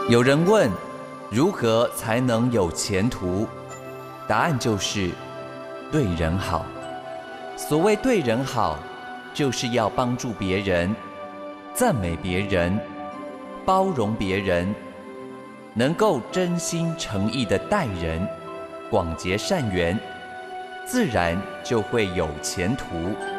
有人问，如何才能有前途？答案就是对人好。所谓对人好，就是要帮助别人，赞美别人，包容别人，能够真心诚意地待人，广结善缘，自然就会有前途。